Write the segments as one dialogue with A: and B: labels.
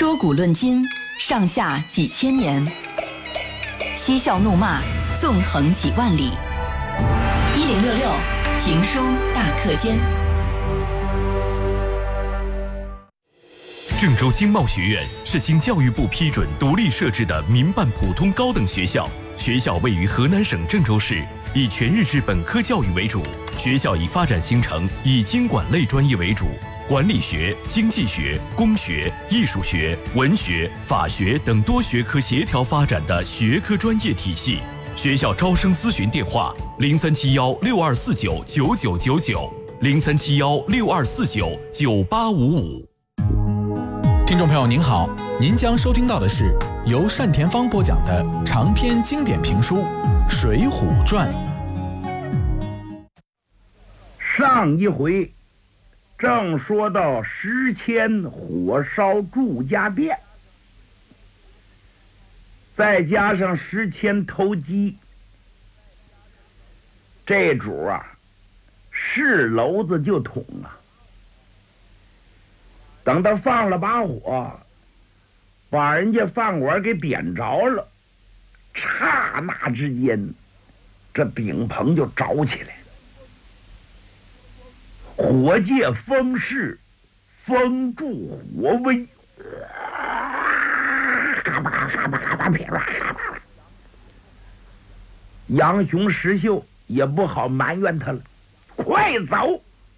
A: 说古论今，上下几千年；嬉笑怒骂，纵横几万里。1066评书大课间。
B: 郑州经贸学院是经教育部批准独立设置的民办普通高等学校，学校位于河南省郑州市，以全日制本科教育为主。学校以发展形成以经管类专业为主，管理学、经济学、工学、艺术学、文学、法学等多学科协调发展的学科专业体系。学校招生咨询电话：0371624999，037162499855。
C: 听众朋友您好，您将收听到的是由单田芳播讲的长篇经典评书《水浒传》。
D: 上一回正说到石阡火烧祝家店，再加上石阡投机，这主是篓子就捅啊。等他放了把火，把人家饭馆给点着了，刹那之间这顶棚就着起来了。火借风势，风助火威，杨雄、石秀也不好埋怨他了，快走！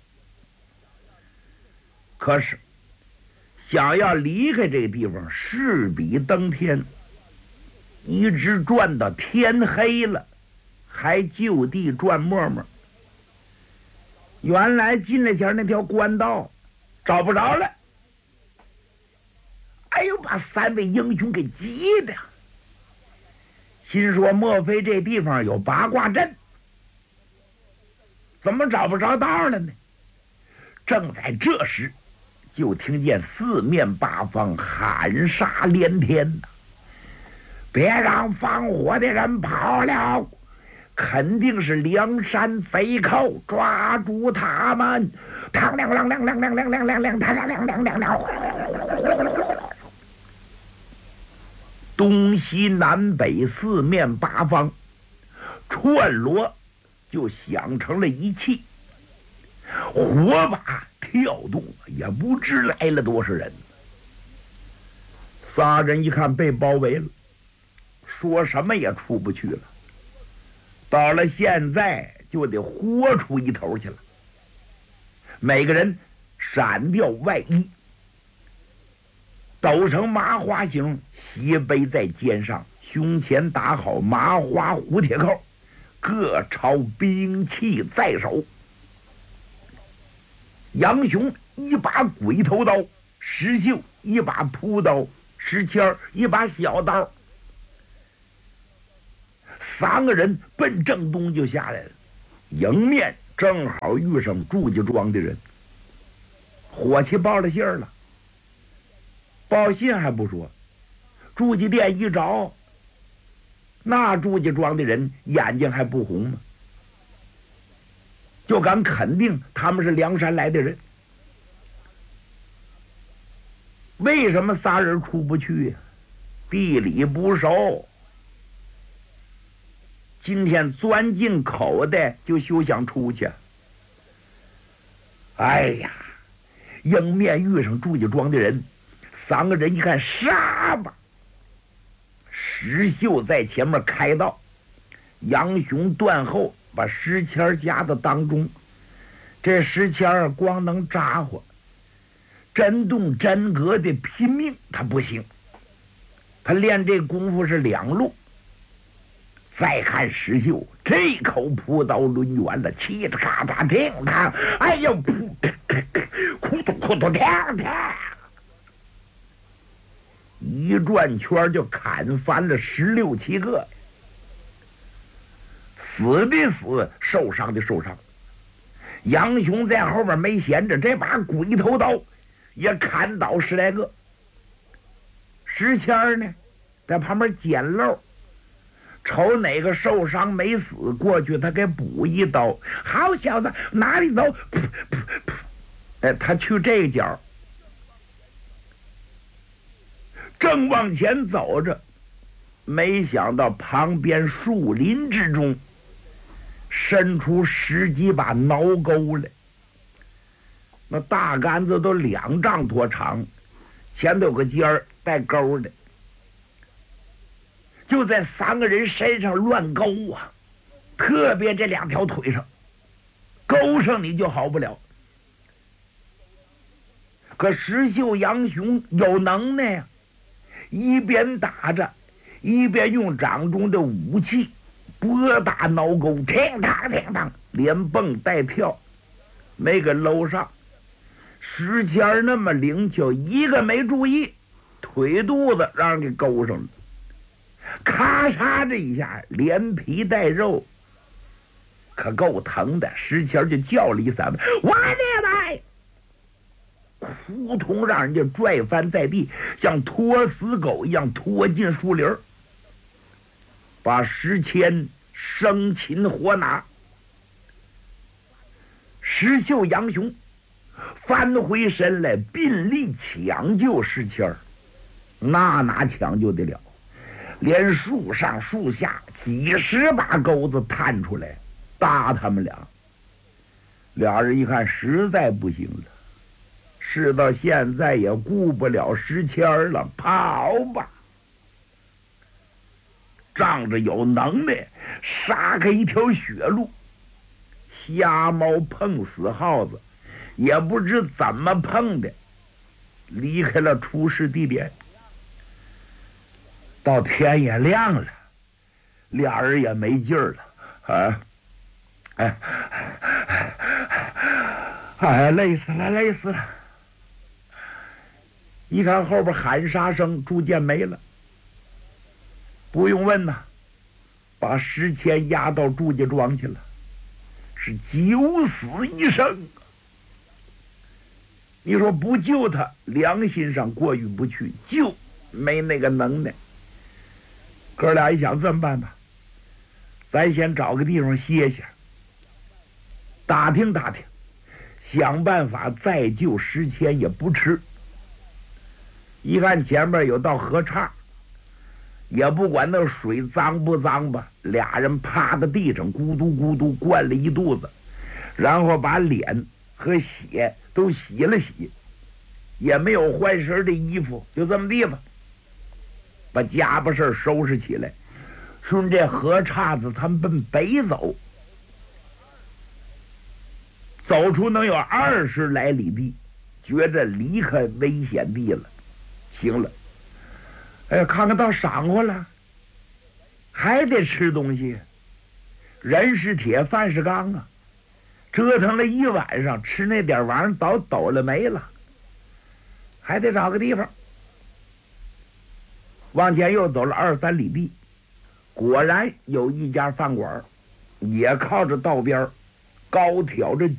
D: 可是想要离开这个地方，势比登天，一直转到天黑了，还就地转磨磨。原来进来前那条官道找不着了，哎呦，把三位英雄给急的，心说莫非这地方有八卦阵？怎么找不着道了呢？正在这时，就听见四面八方喊杀连天呐！别让放火的人跑了！肯定是梁山贼寇，抓住他们！嘡亮亮亮亮亮亮亮亮亮，嘡亮亮亮亮亮。东西南北四面八方串锣，就响成了一气。火把跳动，也不知来了多少人。仨人一看被包围了，说什么也出不去了。到了现在就得豁出一头去了。每个人闪掉外衣，抖成麻花形，斜背在肩上，胸前打好麻花蝴蝶扣，各抄兵器在手。杨雄一把鬼头刀，石秀一把扑刀，石谦一把小刀，三个人奔正东就下来了。迎面正好遇上祝家庄的人，伙计报了信儿了。报信还不说，祝家店一着，那祝家庄的人眼睛还不红吗？就敢肯定他们是梁山来的人。为什么仨人出不去呀？地理不熟，今天钻进口袋就休想出去。哎呀，迎面遇上祝家庄的人，三个人一看杀吧！石秀在前面开道，杨雄断后，把石谦夹到当中。这石谦光能咋呼，真动真格的拼命他不行，他练这功夫是两路。再看石秀，这口朴刀抡圆了，嘁哧咔嚓听他，哎呦噗，哭嘟哭嘟听听，一转圈就砍翻了16、17个，死的死，受伤的受伤。杨雄在后边没闲着，这把鬼头刀也砍倒10来个。石谦呢，在旁边捡漏，瞅哪个受伤没死，过去他给补一刀。好小子，哪里走？噗噗噗！哎，他去这个角， 正往前走着，没想到旁边树林之中伸出10几把挠钩来，那大杆子都2丈多长，前头有个尖儿带钩的，就在3个人身上乱勾啊，特别这2条腿上勾上你就好不了。可石秀杨雄有能耐呀，一边打着一边用掌中的武器拨打挠钩，听当听当，连蹦带跳，没给搂上。石谦那么灵巧，一个没注意，腿肚子让人给勾上了，咔嚓这一下连皮带肉，可够疼的。石谦就叫了一嗓子：“我的妈！”扑通让人家拽翻在地，像拖死狗一样拖进树林，把石谦生擒活拿。石秀杨雄翻回身来，并力抢救石谦儿，那哪抢救得了？连树上树下几十把钩子探出来搭他们俩。俩人一看实在不行了，事到现在也顾不了石谦儿了，跑吧！仗着有能耐，杀开一条血路，瞎猫碰死耗子，也不知怎么碰的，离开了出事地点。到天也亮了，俩人也没劲儿了啊！哎，累死了，累死了！一看后边喊杀声逐渐没了，不用问呐，把石谦押到祝家庄去了，是九死一生。你说不救他，良心上过意不去；救，没那个能耐。哥俩一想，这么办吧，咱先找个地方歇歇，打听打听，想办法再救石谦也不迟。一看前面有道河岔，也不管那水脏不脏吧，俩人趴在地上咕嘟咕嘟灌了一肚子，然后把脸和血都洗了洗，也没有换身的衣服，就这么地吧，把家伙事收拾起来，顺这河岔子他们奔北走，走出能有20来里地，觉着离开危险地了，行了，哎，看看到晌午了，还得吃东西，人是铁，饭是钢啊，折腾了一晚上，吃那点玩意儿早抖了没了，还得找个地方。往前又走了2、3里地，果然有一家饭馆，也靠着道边，高挑着